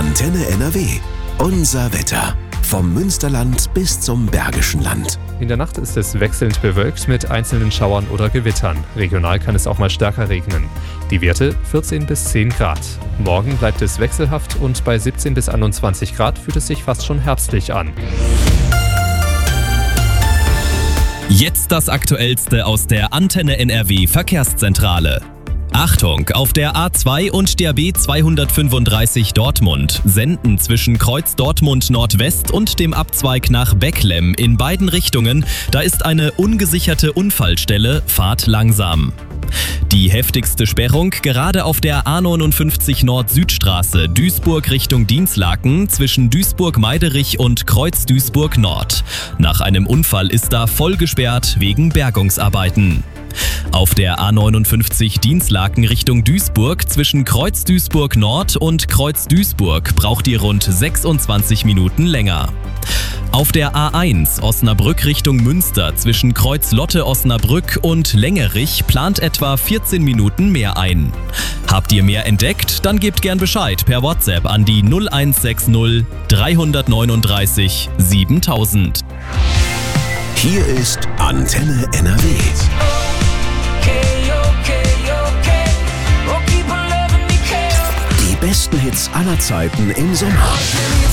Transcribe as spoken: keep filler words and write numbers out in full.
Antenne N R W. Unser Wetter. Vom Münsterland bis zum Bergischen Land. In der Nacht ist es wechselnd bewölkt mit einzelnen Schauern oder Gewittern. Regional kann es auch mal stärker regnen. Die Werte vierzehn bis zehn Grad. Morgen bleibt es wechselhaft und bei siebzehn bis einundzwanzig Grad fühlt es sich fast schon herbstlich an. Jetzt das Aktuellste aus der Antenne N R W Verkehrszentrale. Achtung, auf der A zwei und der B zweihundertfünfunddreißig Dortmund senden zwischen Kreuz Dortmund Nordwest und dem Abzweig nach Becklem in beiden Richtungen. Da ist eine ungesicherte Unfallstelle, fahrt langsam. Die heftigste Sperrung gerade auf der A neunundfünfzig Nord-Süd-Straße Duisburg Richtung Dinslaken zwischen Duisburg-Meiderich und Kreuz Duisburg Nord. Nach einem Unfall ist da voll gesperrt wegen Bergungsarbeiten. Auf der A neunundfünfzig Dinslaken Richtung Duisburg zwischen Kreuz Duisburg Nord und Kreuz Duisburg braucht ihr rund sechsundzwanzig Minuten länger. Auf der A eins Osnabrück Richtung Münster zwischen Kreuz Lotte Osnabrück und Längerich plant etwa vierzehn Minuten mehr ein. Habt ihr mehr entdeckt? Dann gebt gern Bescheid per WhatsApp an die null eins sechs null drei neun drei siebentausend. Hier ist Antenne N R W. Die besten Hits aller Zeiten im Sommer.